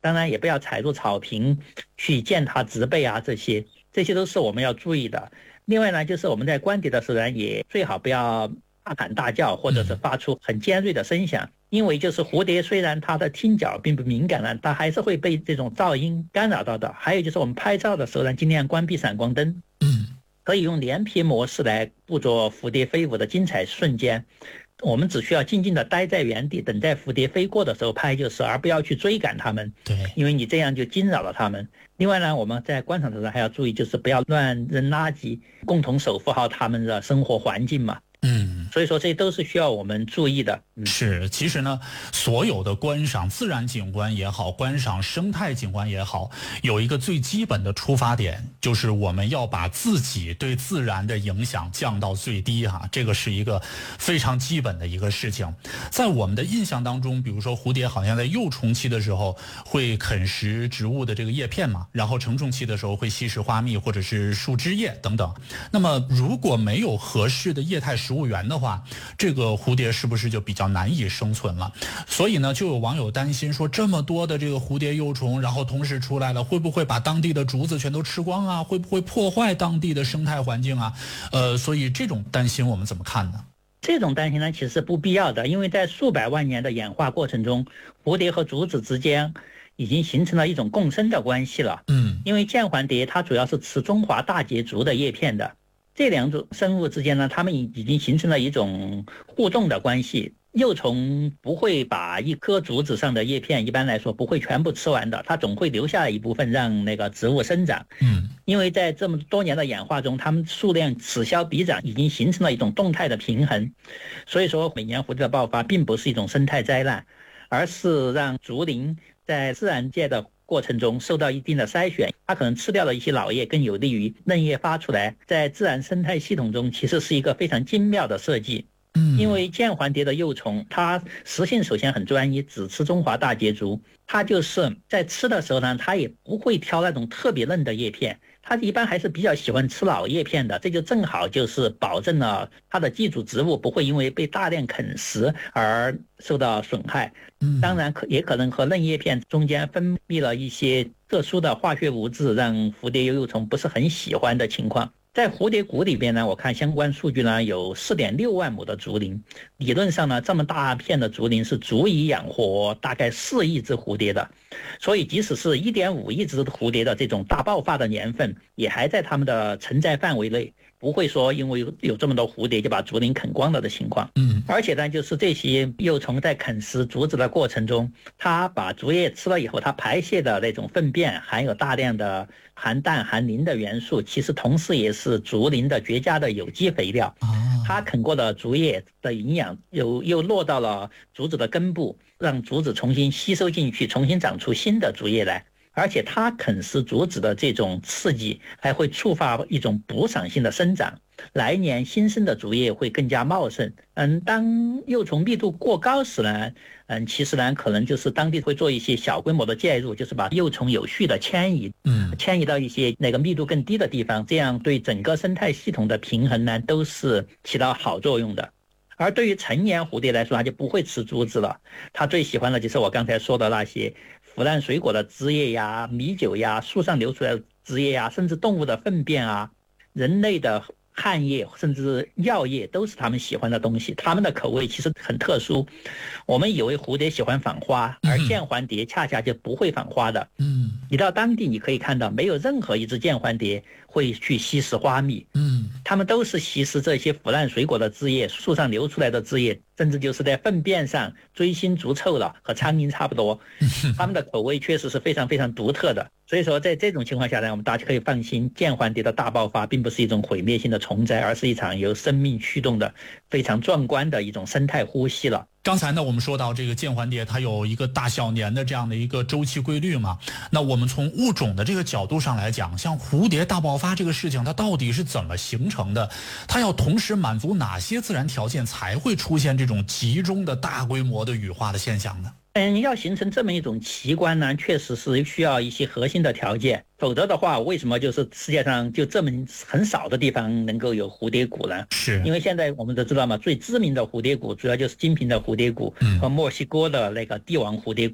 当然也不要踩入草坪去践踏植被啊，这些都是我们要注意的。另外呢，就是我们在观蝶的时候呢，也最好不要大喊大叫，或者是发出很尖锐的声响，因为就是蝴蝶虽然它的听觉并不敏感呢，它还是会被这种噪音干扰到的。还有就是我们拍照的时候呢，尽量关闭闪光灯，可以用连屏模式来捕捉蝴蝶飞舞的精彩瞬间。我们只需要静静地待在原地，等待蝴蝶飞过的时候拍就是，而不要去追赶它们。 对， 因为你这样就惊扰了它们。另外呢，我们在观赏的时候还要注意，就是不要乱扔垃圾，共同守护好它们的生活环境嘛。所以说这都是需要我们注意的。 是，其实呢，所有的观赏自然景观也好，观赏生态景观也好，有一个最基本的出发点，就是我们要把自己对自然的影响降到最低哈，这个是一个非常基本的一个事情。在我们的印象当中，比如说蝴蝶好像在幼虫期的时候会啃食植物的这个叶片嘛，然后成虫期的时候会吸食花蜜或者是树枝叶等等。那么如果没有合适的液态食物源的话，这个蝴蝶是不是就比较难以生存了？所以呢，就有网友担心说，这么多的这个蝴蝶幼虫，然后同时出来了，会不会把当地的竹子全都吃光啊？会不会破坏当地的生态环境啊？所以这种担心我们怎么看呢？ 这种担心呢，其实是不必要的，因为在数百万年的演化过程中，蝴蝶和竹子之间已经形成了一种共生的关系了。因为剑环蝶它主要是吃中华大节竹的叶片的。这两种生物之间呢，它们已经形成了一种互动的关系。幼虫不会把一棵竹子上的叶片，一般来说不会全部吃完的，它总会留下一部分让那个植物生长。因为在这么多年的演化中，它们数量此消彼长，已经形成了一种动态的平衡。所以说，每年蝴蝶的爆发并不是一种生态灾难，而是让竹林在自然界的过程中受到一定的筛选，它可能吃掉了一些老叶，更有利于嫩叶发出来。在自然生态系统中，其实是一个非常精妙的设计。因为剑环蝶的幼虫，它食性首先很专一，只吃中华大节竹。它就是在吃的时候呢，它也不会挑那种特别嫩的叶片，它一般还是比较喜欢吃老叶片的。这就正好就是保证了它的寄主植物不会因为被大量啃食而受到损害。当然也可能和嫩叶片中间分泌了一些特殊的化学物质，让蝴蝶幼虫不是很喜欢的情况。在蝴蝶谷里边呢，我看相关数据呢，有 4.6 万亩的竹林，理论上呢，这么大片的竹林是足以养活大概4亿只蝴蝶的。所以即使是 1.5 亿只蝴蝶的这种大爆发的年份，也还在它们的承载范围内，不会说因为有这么多蝴蝶就把竹林啃光了的情况。而且呢，就是这些幼虫在啃食竹子的过程中，它把竹叶吃了以后，它排泄的那种粪便含有大量的含氮含磷的元素，其实同时也是竹林的绝佳的有机肥料。它啃过的竹叶的营养又落到了竹子的根部，让竹子重新吸收进去，重新长出新的竹叶来。而且它啃食竹子的这种刺激还会触发一种补偿性的生长，来年新生的竹叶会更加茂盛。当幼虫密度过高时呢，其实呢可能就是当地会做一些小规模的介入，就是把幼虫有序的迁移到一些那个密度更低的地方，这样对整个生态系统的平衡呢都是起到好作用的。而对于成年蝴蝶来说，它就不会吃竹子了，它最喜欢的就是我刚才说的那些腐烂水果的汁液呀、米酒呀、树上流出来的汁液呀，甚至动物的粪便啊、人类的汗液甚至药液都是他们喜欢的东西。他们的口味其实很特殊，我们以为蝴蝶喜欢访花，而剑环蝶恰恰就不会访花的。你到当地你可以看到，没有任何一只剑环蝶会去吸食花蜜。它们都是吸食这些腐烂水果的汁液、树上流出来的汁液，甚至就是在粪便上追星逐臭了，和苍蝇差不多。它们的口味确实是非常非常独特的。所以说在这种情况下呢，我们大家可以放心，剑环蝶的大爆发并不是一种毁灭性的虫灾，而是一场由生命驱动的非常壮观的一种生态呼吸了。 刚才呢，我们说到这个剑环蝶，它有一个大小年的这样的一个周期规律嘛。那我们从物种的这个角度上来讲，像蝴蝶大爆发这个事情，它到底是怎么形成的？它要同时满足哪些自然条件才会出现这种集中的大规模的羽化的现象呢？ 要形成这么一种奇观呢，确实是需要一些核心的条件，否则的话，为什么就是世界上就这么很少的地方能够有蝴蝶谷呢？ 是因为现在我们都知道嘛，最知名的蝴蝶谷主要就是金平的蝴蝶谷和墨西哥的那个帝王蝴蝶谷了。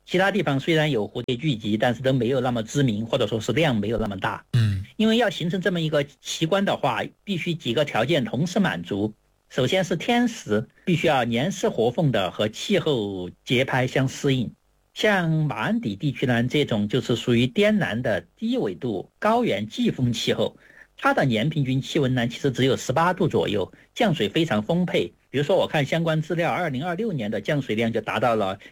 其他地方虽然有蝴蝶聚集，但是都没有那么知名，或者说是量没有那么大。因为要形成这么一个奇观的话，必须几个条件同时满足。首先是天时，必须要年湿活凤的和气候节拍相适应。像马鞍底地区呢，这种就是属于滇南的低纬度高原季风气候，它的年平均气温呢其实只有18度左右，降水非常丰沛。比如说我看相关资料，2026年的降水量就达到了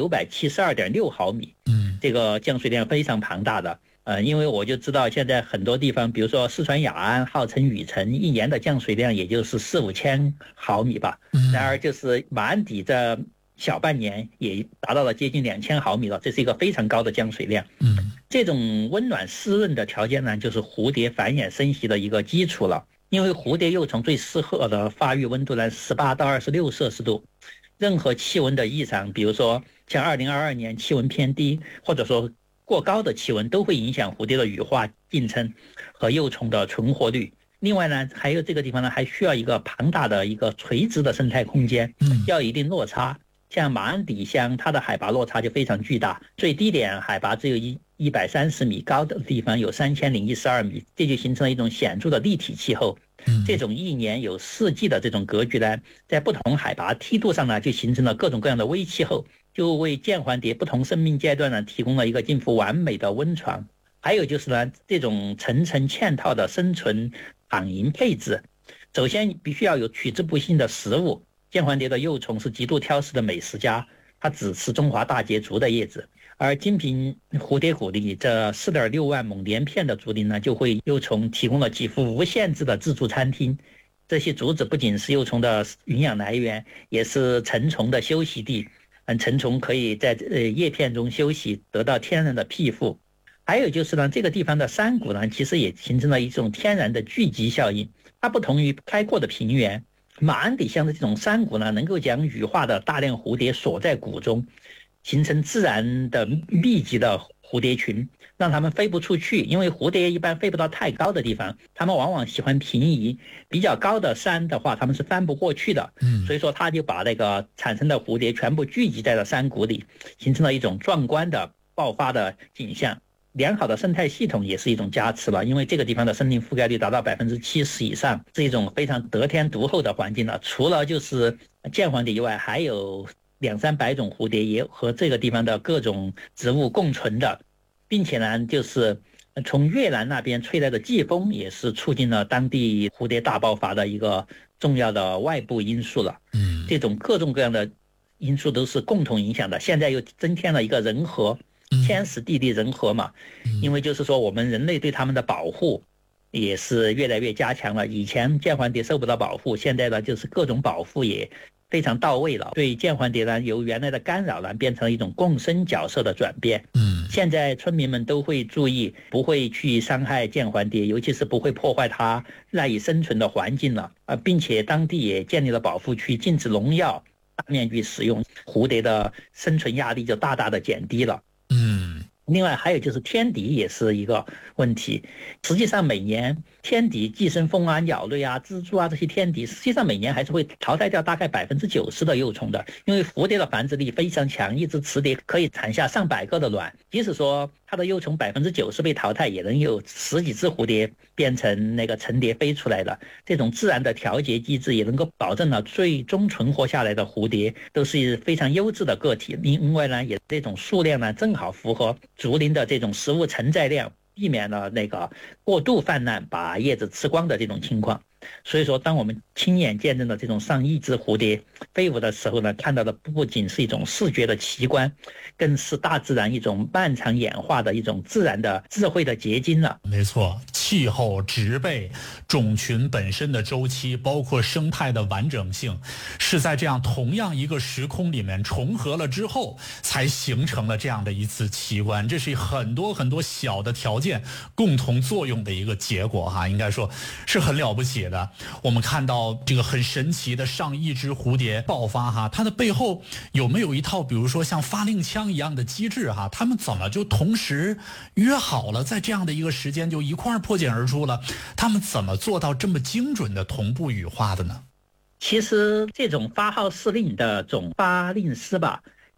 1972.6毫米，这个降水量非常庞大的。因为我就知道现在很多地方，比如说四川雅安号称雨城，一年的降水量也就是4-5千毫米吧。然而就是马鞍底这小半年也达到了接近2000毫米了，这是一个非常高的降水量。这种温暖湿润的条件呢，就是蝴蝶繁衍生息的一个基础了。因为蝴蝶幼虫最适合的发育温度呢，18到26摄氏度。任何气温的异常，比如说像2022年气温偏低，或者说过高的气温，都会影响蝴蝶的羽化进程和幼虫的存活率。另外呢，还有这个地方呢，还需要一个庞大的一个垂直的生态空间，要有一定落差。像马鞍底乡，它的海拔落差就非常巨大，最低点海拔只有130米，高的地方有3012米，这就形成了一种显著的立体气候。这种一年有4季的这种格局呢，在不同海拔梯度上呢，就形成了各种各样的微气候，就为剑环蝶不同生命阶段呢提供了一个近乎完美的温床。还有就是呢，这种层层嵌套的生存躺营配置，首先必须要有取之不尽的食物。剑环蝶的幼虫是极度挑食的美食家，它只吃中华大节竹的叶子。而金平蝴蝶谷里这4.6万亩连片的竹林呢，就为幼虫提供了几乎无限制的自助餐厅。这些竹子不仅是幼虫的营养来源，也是成虫的休息地。成虫可以在叶片中休息，得到天然的庇护。还有就是呢，这个地方的山谷呢，其实也形成了一种天然的聚集效应。它不同于开阔的平原，马鞍底乡的这种山谷呢，能够将羽化的大量蝴蝶锁在谷中，形成自然的密集的蝴蝶群，让它们飞不出去。因为蝴蝶一般飞不到太高的地方，它们往往喜欢平移，比较高的山的话，它们是翻不过去的。所以说它就把那个产生的蝴蝶全部聚集在了山谷里，形成了一种壮观的爆发的景象。良好的生态系统也是一种加持了，因为这个地方的森林覆盖率达到70%以上，是一种非常得天独厚的环境了。除了就是剑环蝶以外，还有200-300种蝴蝶也和这个地方的各种植物共存的，并且呢，就是从越南那边吹来的季风也是促进了当地蝴蝶大爆发的一个重要的外部因素了。这种各种各样的因素都是共同影响的。现在又增添了一个人和，天时地利人和嘛，因为就是说我们人类对他们的保护也是越来越加强了。以前剑环蝶受不到保护，现在呢就是各种保护也非常到位了。对剑环蝶呢，由原来的干扰呢变成了一种共生角色的转变。现在村民们都会注意，不会去伤害剑环蝶，尤其是不会破坏它赖以生存的环境了。并且当地也建立了保护区，禁止农药大面积使用，蝴蝶的生存压力就大大的减低了。另外还有就是天敌也是一个问题。实际上每年天敌寄生蜂啊、鸟类啊、蜘蛛啊这些天敌，实际上每年还是会淘汰掉大概90%的幼虫的。因为蝴蝶的繁殖力非常强，一只雌蝶可以产下上百个的卵，即使说它的幼虫90%被淘汰，也能有10几只蝴蝶变成那个成蝶飞出来的。这种自然的调节机制也能够保证了最终存活下来的蝴蝶都是非常优质的个体。另外呢，也这种数量呢正好符合竹林的这种食物承载量，避免了那个过度泛滥把叶子吃光的这种情况。所以说当我们亲眼见证了这种上亿只蝴蝶飞舞的时候呢，看到的不仅是一种视觉的奇观，更是大自然一种漫长演化的一种自然的智慧的结晶了。 没错，气候、植被、种群本身的周期，包括生态的完整性，是在这样同样一个时空里面重合了之后，才形成了这样的一次奇观。这是很多很多小的条件共同作用的一个结果哈，应该说是很了不起的。我们看到这个很神奇的上亿只蝴蝶爆发哈，它的背后有没有一套比如说像发令枪一样的机制哈？他们怎么就同时约好了在这样的一个时间就一块破茧而出了？他们怎么做到这么精准的同步羽化的呢？ 其实这种发号施令的总发令师吧，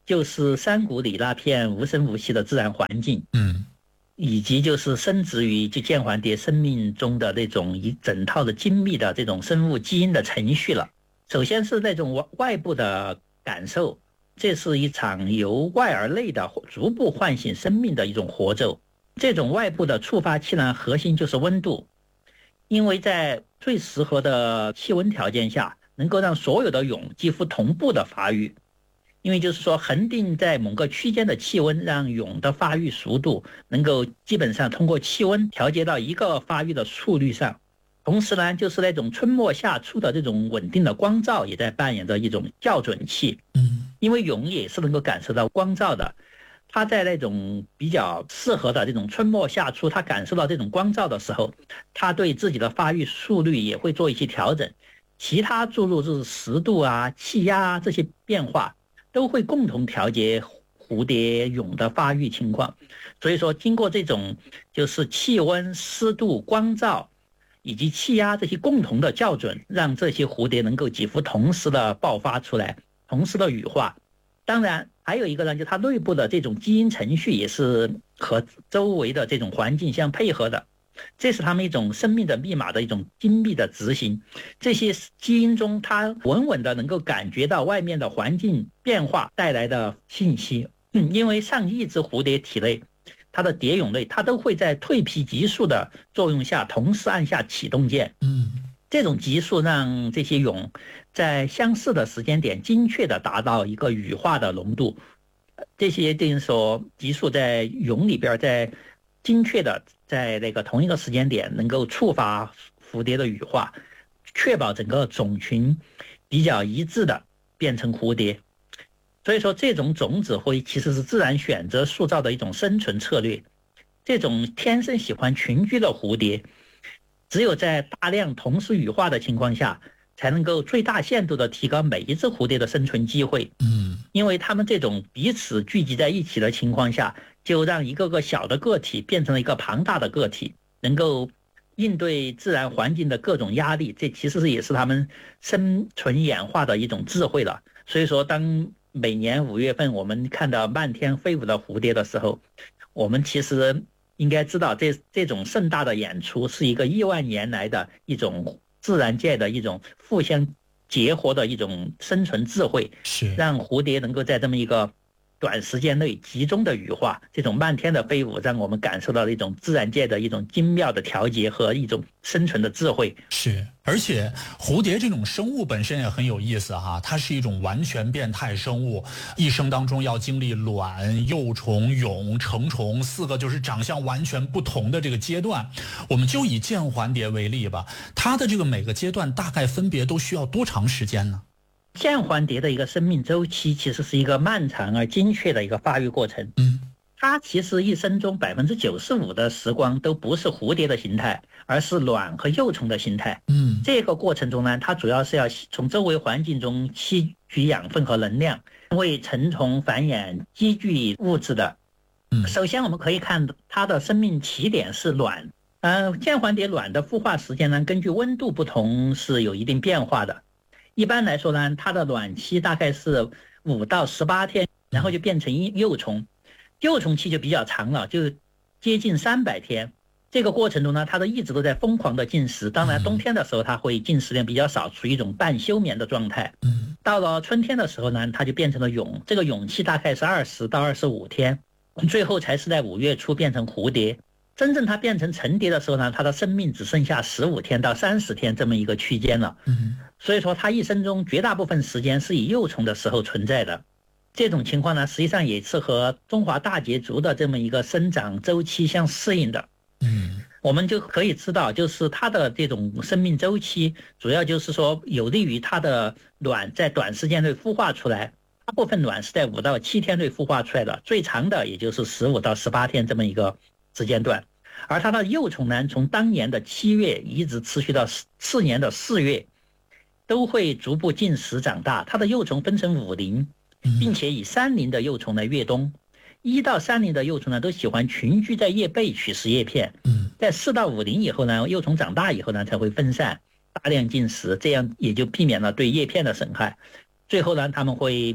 就是山谷里那片无声无息的自然环境，以及就是深植于就剑环蝶生命中的那种一整套的精密的这种生物基因的程序了。首先是那种外部的感受，这是一场由外而内的逐步唤醒生命的一种活奏。这种外部的触发器呢，核心就是温度，因为在最适合的气温条件下，能够让所有的蛹几乎同步的发育。因为就是说恒定在某个区间的气温，让蛹的发育速度能够基本上通过气温调节到一个发育的速率上。同时呢，就是那种春末夏初的这种稳定的光照也在扮演着一种校准器。因为蛹也是能够感受到光照的，它在那种比较适合的这种春末夏初，它感受到这种光照的时候，它对自己的发育速率也会做一些调整。其他注入就是湿度啊、气压啊这些变化，都会共同调节蝴蝶蛹的发育情况。所以说经过这种就是气温、湿度、光照以及气压这些共同的校准，让这些蝴蝶能够几乎同时的爆发出来，同时的羽化。当然还有一个呢，就它内部的这种基因程序也是和周围的这种环境相配合的，这是他们一种生命的密码的一种精密的执行。这些基因中它稳稳的能够感觉到外面的环境变化带来的信息。因为上亿只蝴蝶体内，它的蝶蛹内它都会在蜕皮激素的作用下同时按下启动键。这种激素让这些蛹在相似的时间点精确的达到一个羽化的浓度。这些等于说激素在蛹里边在精确的在那个同一个时间点能够触发蝴蝶的羽化，确保整个种群比较一致的变成蝴蝶。所以说这种种子会其实是自然选择塑造的一种生存策略。这种天生喜欢群居的蝴蝶，只有在大量同时羽化的情况下，才能够最大限度的提高每一只蝴蝶的生存机会。因为它们这种彼此聚集在一起的情况下，就让一个个小的个体变成了一个庞大的个体，能够应对自然环境的各种压力。这其实也是他们生存演化的一种智慧了。所以说当每年5月份我们看到漫天飞舞的蝴蝶的时候，我们其实应该知道这种盛大的演出是一个亿万年来的一种自然界的一种互相结合的一种生存智慧， 是让蝴蝶能够在这么一个短时间内集中的羽化。这种漫天的飞舞让我们感受到了一种自然界的一种精妙的调节和一种生存的智慧。 是，而且蝴蝶这种生物本身也很有意思哈，它是一种完全变态生物，一生当中要经历卵、幼虫、蛹、成虫4个就是长相完全不同的这个阶段。我们就以剑环蝶为例吧，它的这个每个阶段大概分别都需要多长时间呢？ 剑环蝶的一个生命周期其实是一个漫长而精确的一个发育过程。它其实一生中95%的时光都不是蝴蝶的形态，而是卵和幼虫的形态。这个过程中呢，它主要是要从周围环境中吸取养分和能量，为成虫繁衍积聚物质的。首先我们可以看它的生命起点是卵。剑环蝶卵的孵化时间呢，根据温度不同是有一定变化的。一般来说呢，它的卵期大概是5到18天，然后就变成幼虫。幼虫期就比较长了，就接近300天。这个过程中呢，它一直都在疯狂的进食。当然冬天的时候它会进食量比较少，处于一种半休眠的状态。到了春天的时候呢，它就变成了蛹。这个蛹期大概是20到25天，最后才是在5月初变成蝴蝶。真正它变成成蝶的时候呢，它的生命只剩下15天到30天这么一个区间了。所以说它一生中绝大部分时间是以幼虫的时候存在的。这种情况呢，实际上也是和中华大节族的这么一个生长周期相适应的。我们就可以知道，就是它的这种生命周期主要就是说有利于它的卵在短时间内孵化出来。大部分卵是在5到7天内孵化出来的，最长的也就是15到18天这么一个时间段。而它的幼虫呢，从当年的7月一直持续到次年的4月，都会逐步进食长大。它的幼虫分成5龄，并且以3龄的幼虫来越冬。1到3龄的幼虫呢，都喜欢群居在叶背取食叶片。在4到5龄以后呢，幼虫长大以后呢，才会分散大量进食，这样也就避免了对叶片的损害。最后呢，他们会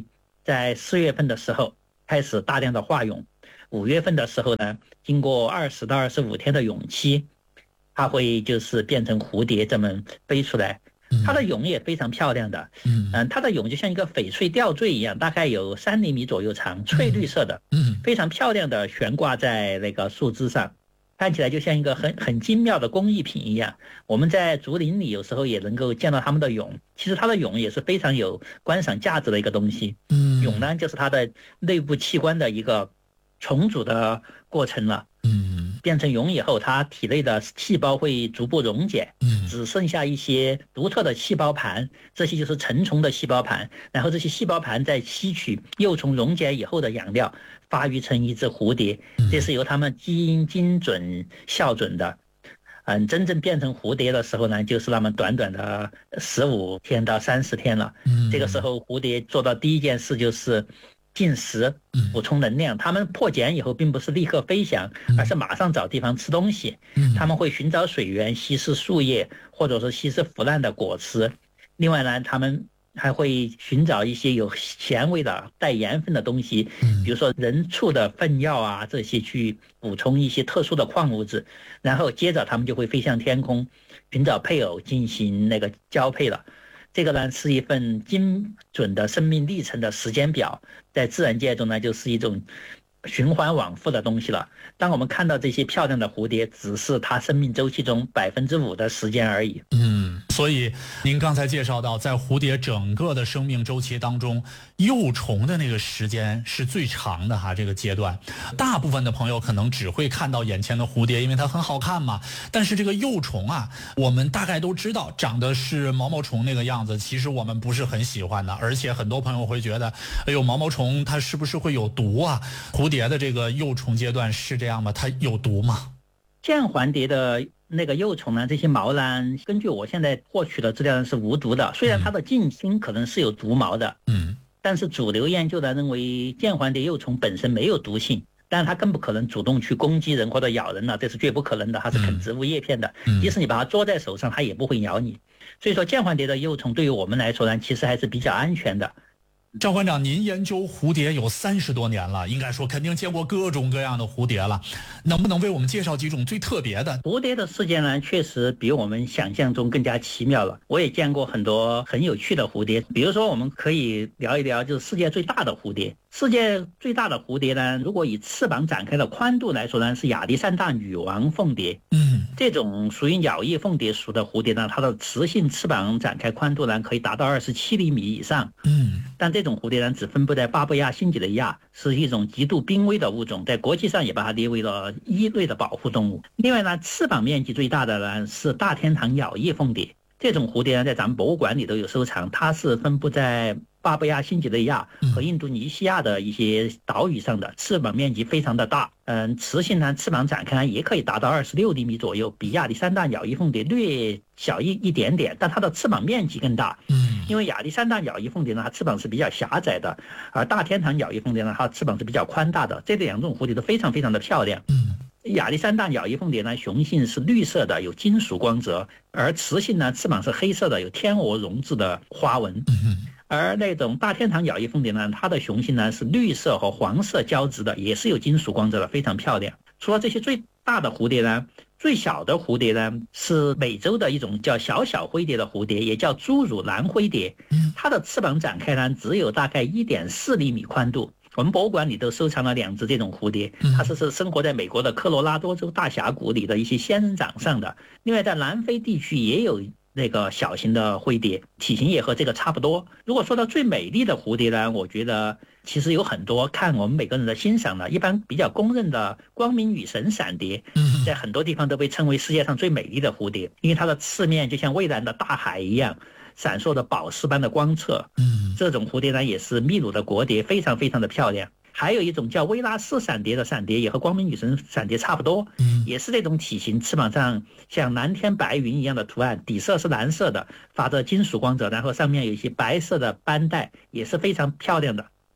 在4月份的时候开始大量的化蛹，5月份的时候呢，经过20到25天的蛹期，它会就是变成蝴蝶这么飞出来。它的蛹也非常漂亮的，它的蛹就像一个翡翠吊坠一样，大概有3厘米左右长，翠绿色的，非常漂亮的悬挂在那个树枝上，看起来就像一个很精妙的工艺品一样。我们在竹林里有时候也能够见到它们的蛹，其实它的蛹也是非常有观赏价值的一个东西。蛹呢，就是它的内部器官的一个重组的过程了。变成蛹以后，它体内的细胞会逐步溶解，只剩下一些独特的细胞盘，这些就是成虫的细胞盘，然后这些细胞盘再吸取幼虫溶解以后的养料，发育成一只蝴蝶，这是由它们基因精准校准的。真正变成蝴蝶的时候呢，就是那么短短的15天到30天了。这个时候蝴蝶做到第一件事就是进食，补充能量。它们破茧以后并不是立刻飞翔，而是马上找地方吃东西。它们会寻找水源，吸食树叶，或者是吸食腐烂的果实。另外呢，它们还会寻找一些有咸味的带盐分的东西，比如说人畜的粪尿啊，这些去补充一些特殊的矿物质。然后接着它们就会飞向天空，寻找配偶进行那个交配了。这个呢是一份精准的生命历程的时间表，在自然界中呢就是一种循环往复的东西了。当我们看到这些漂亮的蝴蝶，只是它生命周期中5%的时间而已。 所以您刚才介绍到，在蝴蝶整个的生命周期当中，幼虫的那个时间是最长的哈，这个阶段。大部分的朋友可能只会看到眼前的蝴蝶，因为它很好看嘛。但是这个幼虫啊，我们大概都知道长得是毛毛虫那个样子，其实我们不是很喜欢的。而且很多朋友会觉得，哎呦，毛毛虫它是不是会有毒啊？蝴蝶的这个幼虫阶段是这样吗？它有毒吗？ 剑环蝶的那个幼虫呢，这些毛呢，根据我现在获取的资料是无毒的，虽然它的近亲可能是有毒毛的，但是主流研究呢认为剑环蝶幼虫本身没有毒性，但是它更不可能主动去攻击人或者咬人了，这是绝不可能的，它是啃植物叶片的，即使你把它捉在手上，它也不会咬你。所以说剑环蝶的幼虫对于我们来说呢，其实还是比较安全的。 赵馆长，您研究蝴蝶有30多年了，应该说肯定见过各种各样的蝴蝶了，能不能为我们介绍几种最特别的？ 蝴蝶的世界呢，确实比我们想象中更加奇妙了。我也见过很多很有趣的蝴蝶，比如说我们可以聊一聊就是世界最大的蝴蝶。世界最大的蝴蝶呢，如果以翅膀展开的宽度来说呢，是亚历山大女王凤蝶。这种属于鸟叶凤蝶属的蝴蝶呢，它的雌性翅膀展开宽度呢可以达到27厘米以上。但这种蝴蝶呢只分布在巴布亚新几内亚，是一种极度濒危的物种，在国际上也把它列为了1类的保护动物。另外呢，翅膀面积最大的呢是大天堂鸟叶凤蝶。这种蝴蝶呢在咱们博物馆里都有收藏，它是分布在巴布亚新几内亚和印度尼西亚的一些岛屿上的，翅膀面积非常的大。雌性呢翅膀展开也可以达到26厘米左右，比亚历山大鸟叶凤蝶略小一点点，但它的翅膀面积更大。因为亚历山大鸟叶凤蝶呢，它翅膀是比较狭窄的，而大天堂鸟叶凤蝶呢，它翅膀是比较宽大的。这两种蝴蝶都非常非常的漂亮。亚历山大鸟叶凤蝶呢，雄性是绿色的，有金属光泽，而雌性呢翅膀是黑色的，有天鹅绒质的花纹。而那种大天堂鸟叶凤蝶呢，它的雄性呢是绿色和黄色交织的，也是有金属光泽的，非常漂亮。除了这些最大的蝴蝶呢，最小的蝴蝶呢是美洲的一种叫小灰蝶的蝴蝶，也叫侏儒蓝灰蝶。它的翅膀展开呢只有大概1.4厘米宽度。我们博物馆里都收藏了2只这种蝴蝶，它是生活在美国的科罗拉多州大峡谷里的一些仙人掌上的。另外在南非地区也有那个小型的灰蝶，体型也和这个差不多。如果说到最美丽的蝴蝶呢，我觉得其实有很多，看我们每个人的欣赏了。一般比较公认的光明女神闪蝶，在很多地方都被称为世界上最美丽的蝴蝶，因为它的翅面就像蔚蓝的大海一样，闪烁的宝石般的光澈。这种蝴蝶呢也是秘鲁的国蝶，非常非常的漂亮。还有一种叫威拉斯闪蝶的闪蝶，也和光明女神闪蝶差不多，也是这种体型，翅膀上像蓝天白云一样的图案，底色是蓝色的，发着金属光泽，然后上面有一些白色的斑带，也是非常漂亮的。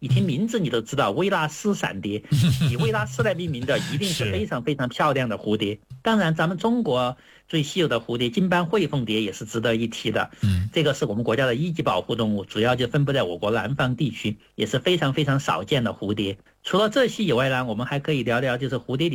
一听名字你都知道，维纳斯闪蝶，以维纳斯来命名的，一定是非常非常漂亮的蝴蝶。当然，咱们中国最稀有的蝴蝶金斑喙凤蝶也是值得一提的。这个是我们国家的一级保护动物，主要就分布在我国南方地区，也是非常非常少见的蝴蝶。除了这些以外呢，我们还可以聊聊就是蝴蝶里